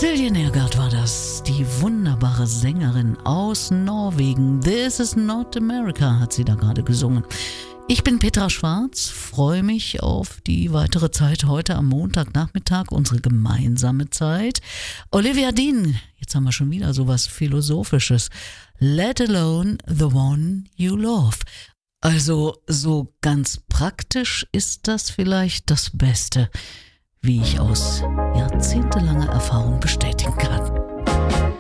Silje Nergard war das, die wunderbare Sängerin aus Norwegen. This is not America, hat sie da gerade gesungen. Ich bin Petra Schwarz, freue mich auf die weitere Zeit heute am Montagnachmittag, unsere gemeinsame Zeit. Olivia Dean, jetzt haben wir schon wieder sowas Philosophisches. Let alone the one you love. Also so ganz praktisch ist das vielleicht das Beste, wie ich aus jahrzehntelanger Erfahrung bestätigen kann.